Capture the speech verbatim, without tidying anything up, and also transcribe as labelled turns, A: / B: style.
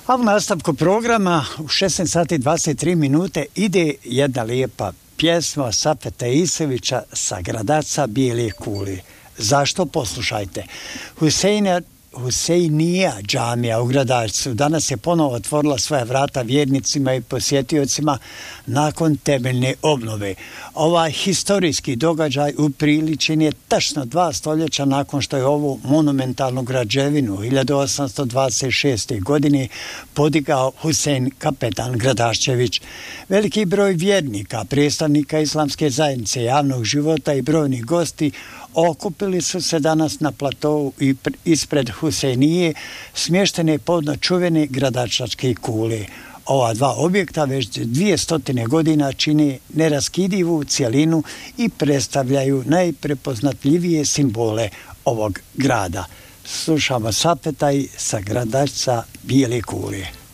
A: A u nastavku programa u šesnaest sati i dvadeset tri minute ide jedna lijepa pjesma Safeta Isevića sa Gradaca Bijele kule. Zašto? Poslušajte. Husejna Husejnija džamija u Gradačcu danas je ponovo otvorila svoja vrata vjernicima i posjetiocima nakon temeljne obnove. Ovaj historijski događaj upriličen je tačno dva stoljeća nakon što je ovu monumentalnu građevinu hiljadu osamsto dvadeset šeste. godine podigao Husein Kapetan Gradaščević. Veliki broj vjernika, predstavnika islamske zajednice, javnog života i brojni gosti okupili su se danas na platovu i ispred Husejnije smještene podno čuvene Gradačačke kule. Ova dva objekta već dvije stotine godina čine neraskidivu cjelinu i predstavljaju najprepoznatljivije simbole ovog grada. Slušamo Safeta i sa Gradačca Bijele kule.